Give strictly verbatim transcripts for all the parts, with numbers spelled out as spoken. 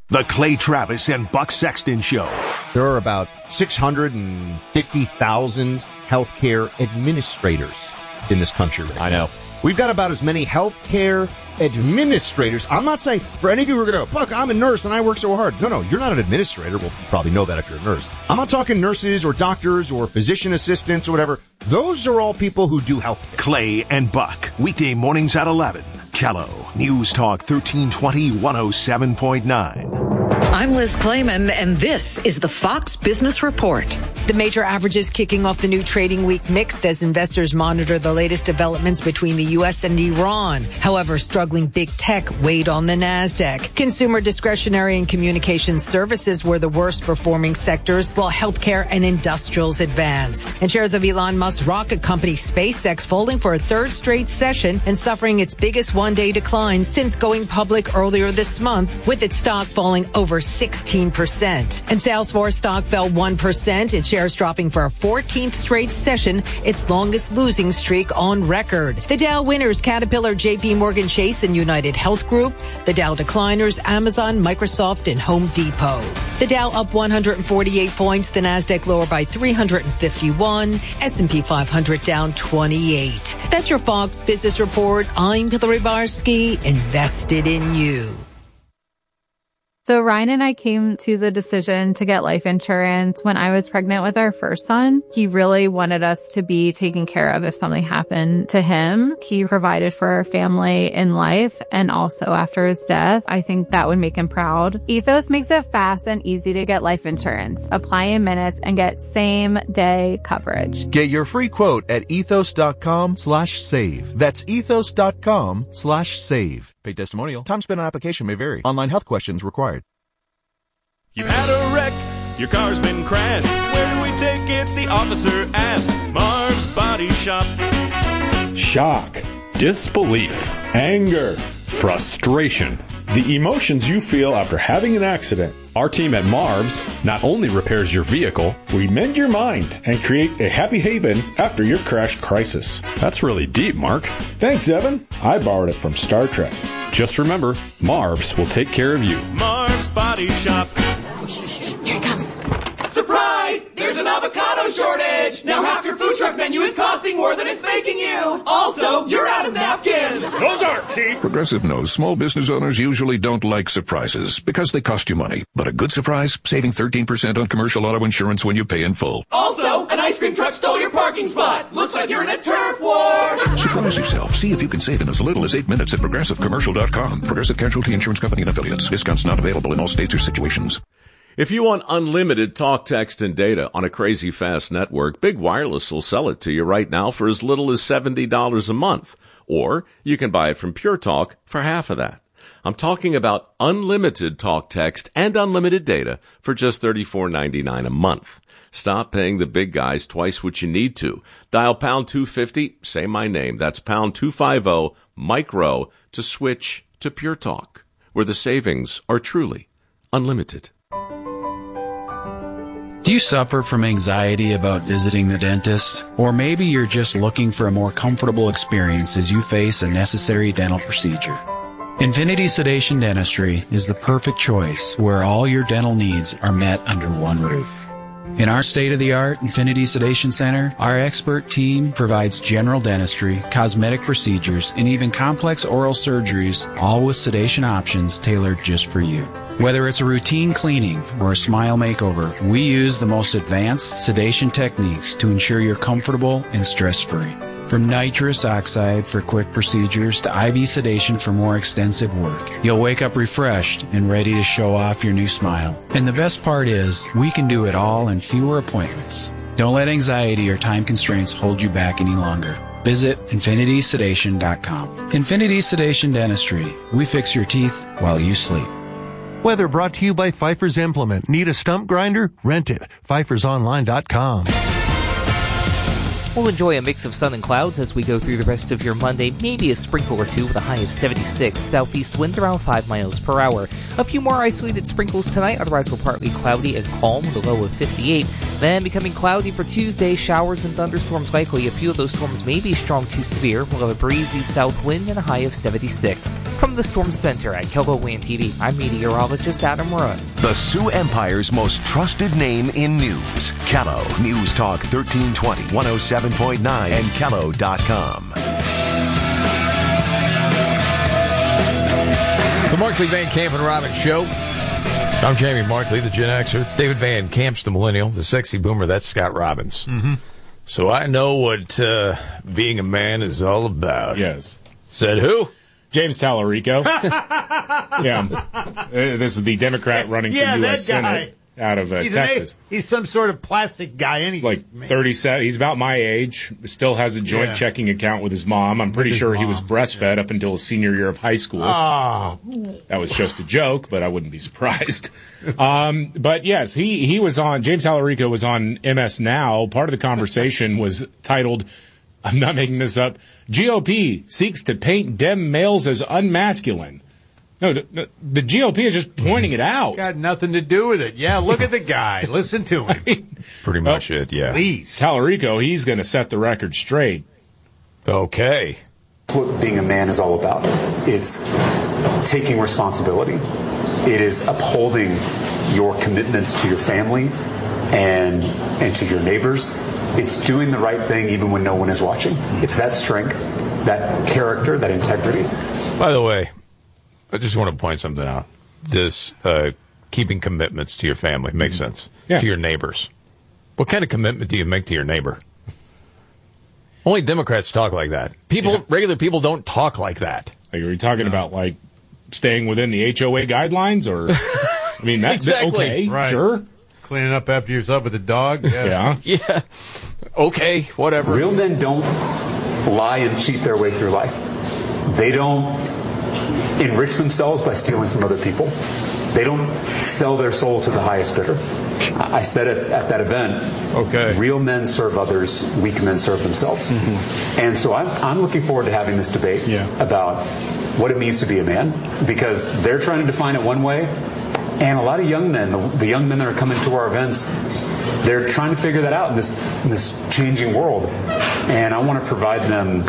The Clay Travis and Buck Sexton Show. There are about six hundred fifty thousand healthcare administrators in this country right now. I know. We've got about as many healthcare administrators. I'm not saying, for any of you who are going to, Buck, I'm a nurse and I work so hard. No, no, you're not an administrator. Well, you probably know that if you're a nurse. I'm not talking nurses or doctors or physician assistants or whatever. Those are all people who do healthcare. Clay and Buck, weekday mornings at eleven. Kello, News Talk thirteen twenty, one oh seven point nine. I'm Liz Clayman, and this is the Fox Business Report. The major averages kicking off the new trading week mixed as investors monitor the latest developments between the U S and Iran. However, struggling big tech weighed on the NASDAQ. Consumer discretionary and communications services were the worst performing sectors, while healthcare and industrials advanced. And shares of Elon Musk's rocket company SpaceX falling for a third straight session and suffering its biggest one-day decline since going public earlier this month, with its stock falling over sixteen percent. And Salesforce stock fell one percent, its shares dropping for a fourteenth straight session, its longest losing streak on record. The Dow winners, Caterpillar, J P Morgan Chase, and United Health Group. The Dow decliners, Amazon, Microsoft, and Home Depot. The Dow up one hundred forty-eight points, the NASDAQ lower by three hundred fifty-one, S and P five hundred down twenty-eight. That's your Fox Business Report. I'm Hillary Barsky, invested in you. So Ryan and I came to the decision to get life insurance when I was pregnant with our first son. He really wanted us to be taken care of if something happened to him. He provided for our family in life and also after his death. I think that would make him proud. Ethos makes it fast and easy to get life insurance. Apply in minutes and get same day coverage. Get your free quote at ethos.com slash save. That's ethos.com slash save. Paid testimonial. Time spent on application may vary. Online health questions required. You've had a wreck, your car's been crashed. Where do we take it? The officer asked. Marv's Body Shop. Shock, disbelief, anger, frustration. The emotions you feel after having an accident. Our team at Marv's not only repairs your vehicle, we mend your mind and create a happy haven after your crash crisis. That's really deep, Mark. Thanks, Evan. I borrowed it from Star Trek. Just remember, Marv's will take care of you. Marv's Body Shop. Here it comes. Surprise! There's an avocado shortage! Now half your food truck menu is costing more than it's making you! Also, you're out of napkins! Those aren't cheap! Progressive knows small business owners usually don't like surprises because they cost you money. But a good surprise, saving thirteen percent on commercial auto insurance when you pay in full. Also, an ice cream truck stole your parking spot! Looks like you're in a turf war! Surprise yourself. See if you can save in as little as eight minutes at progressive commercial dot com. Progressive Casualty Insurance Company and Affiliates. Discounts not available in all states or situations. If you want unlimited talk, text, and data on a crazy fast network, Big Wireless will sell it to you right now for as little as seventy dollars a month. Or you can buy it from Pure Talk for half of that. I'm talking about unlimited talk, text, and unlimited data for just thirty-four ninety-nine a month. Stop paying the big guys twice what you need to. Dial pound two fifty, say my name. That's pound two fifty, micro, to switch to Pure Talk, where the savings are truly unlimited. Do you suffer from anxiety about visiting the dentist? Or maybe you're just looking for a more comfortable experience as you face a necessary dental procedure. Infinity Sedation Dentistry is the perfect choice where all your dental needs are met under one roof. In our state-of-the-art Infinity Sedation Center, our expert team provides general dentistry, cosmetic procedures, and even complex oral surgeries, all with sedation options tailored just for you. Whether it's a routine cleaning or a smile makeover, we use the most advanced sedation techniques to ensure you're comfortable and stress-free. From nitrous oxide for quick procedures to I V sedation for more extensive work, you'll wake up refreshed and ready to show off your new smile. And the best part is, we can do it all in fewer appointments. Don't let anxiety or time constraints hold you back any longer. Visit infinity sedation dot com. Infinity Sedation Dentistry. We fix your teeth while you sleep. Weather brought to you by Pfeiffer's Implement. Need a stump grinder? Rent it. Pfeiffer's Online dot com. We'll enjoy a mix of sun and clouds as we go through the rest of your Monday, maybe a sprinkle or two with a high of seventy-six. Southeast winds around five miles per hour. A few more isolated sprinkles tonight, otherwise we're partly cloudy and calm with a low of fifty-eight. Then becoming cloudy for Tuesday, showers and thunderstorms likely. A few of those storms may be strong to severe. We'll have a breezy south wind and a high of seventy-six. From the Storm Center at KELO W A M T V, I'm meteorologist Adam Run. The Sioux Empire's most trusted name in news. KELO News Talk thirteen twenty, one oh seven point nine, and KELO dot com. The Markley, Van Camp, and Robbins Show. I'm Jamie Markley, the Gen Xer. David Van Camp's the Millennial. The Sexy Boomer, that's Scott Robbins. Mm-hmm. So I know what uh, being a man is all about. Yes. Said who? James Tallarico. Yeah. Uh, this is the Democrat running yeah, for U S that guy. Senate out of uh, he's Texas. An, he's some sort of plastic guy. And he's like thirty-seven. He's about my age. Still has a joint yeah. checking account with his mom. I'm pretty sure mom. he was breastfed yeah. up until his senior year of high school. Oh. That was just a joke, but I wouldn't be surprised. um, but yes, he, he was on, James Tallarico was on M S Now. Part of the conversation was titled, I'm not making this up, G O P seeks to paint Dem males as unmasculine. No, the G O P is just pointing it out. Got nothing to do with it. Yeah, look at the guy. Listen to him. I mean, Pretty much well, it, yeah. Please. Tallarico, he's going to set the record straight. Okay. What being a man is all about. It's taking responsibility. It is upholding your commitments to your family and and to your neighbors. It's doing the right thing even when no one is watching. It's that strength, that character, that integrity. By the way, I just want to point something out. This uh, keeping commitments to your family makes mm-hmm. sense. Yeah. To your neighbors. What kind of commitment do you make to your neighbor? Only Democrats talk like that. People, yeah. regular people don't talk like that. Like, are you talking no. about, like, staying within the H O A guidelines? Or, I mean, that's exactly. okay, right. sure. Cleaning up after yourself with a dog? Yeah. Yeah. yeah. Okay, whatever. Real men don't lie and cheat their way through life. They don't enrich themselves by stealing from other people. They don't sell their soul to the highest bidder. I said it at that event. Okay. Real men serve others. Weak men serve themselves. Mm-hmm. And so I'm, I'm looking forward to having this debate yeah. about what it means to be a man, because they're trying to define it one way, and a lot of young men, the, the young men that are coming to our events, they're trying to figure that out in this in this changing world. And I want to provide them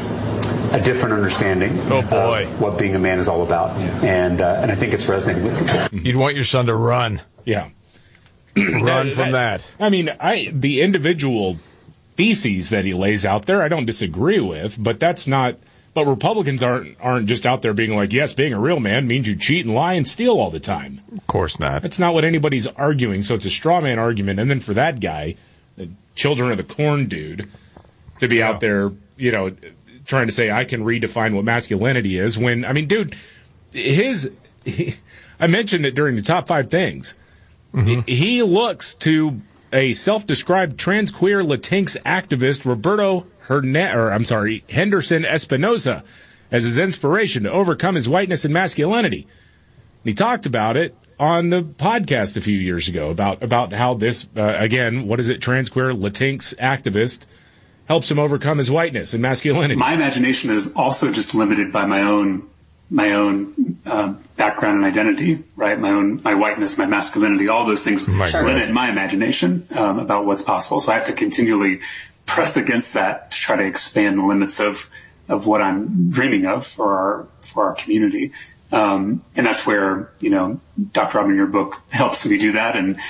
a different understanding oh boy. of what being a man is all about. Yeah. And uh, and I think it's resonating with people. You'd want your son to run. Yeah. run that, from that, that. I mean, I the individual theses that he lays out there, I don't disagree with, but that's not... But Republicans aren't aren't just out there being like, yes, being a real man means you cheat and lie and steal all the time. Of course not. That's not what anybody's arguing, so it's a straw man argument. And then for that guy, the Children of the Corn dude, to be yeah. out there, you know, trying to say, I can redefine what masculinity is, when, I mean, dude, his, he, I mentioned it during the top five things. Mm-hmm. He, he looks to a self-described trans queer Latinx activist, Roberto Herne- or I'm sorry, Henderson Espinosa, as his inspiration to overcome his whiteness and masculinity. And he talked about it on the podcast a few years ago about, about how this, uh, again, what is it, trans queer Latinx activist helps him overcome his whiteness and masculinity. My imagination is also just limited by my own my own uh, background and identity, right? My own my whiteness, my masculinity, all those things my limit God. my imagination um, about what's possible. So I have to continually press against that to try to expand the limits of of what I'm dreaming of for our for our community. Um, and that's where, you know, Doctor Robin, your book helps me do that. And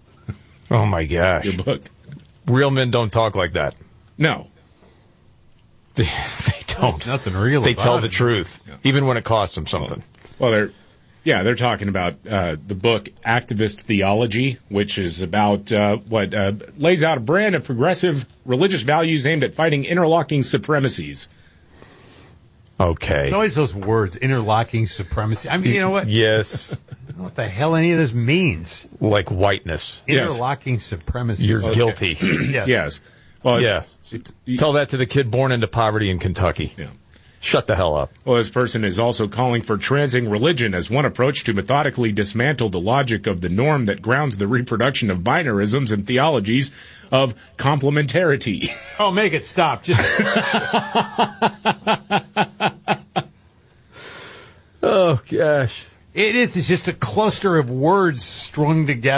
oh my gosh, your book. Real men don't talk like that. No, they, they don't. There's nothing real. They about tell it. the truth, yeah. even when it costs them something. Well, they're yeah, they're talking about uh, the book Activist Theology, which is about uh, what uh, lays out a brand of progressive religious values aimed at fighting interlocking supremacies. Okay. It's always those words, interlocking supremacy. I mean, you know what? Yes. I don't know what the hell any of this means. Like whiteness. Interlocking yes. supremacy. You're okay. guilty. yes. yes. Well, yeah. It's, it's, Tell that to the kid born into poverty in Kentucky. Yeah. Shut the hell up. Well, this person is also calling for transing religion as one approach to methodically dismantle the logic of the norm that grounds the reproduction of binarisms and theologies of complementarity. Oh, make it stop. Just. Oh, gosh. It is. It's just a cluster of words strung together.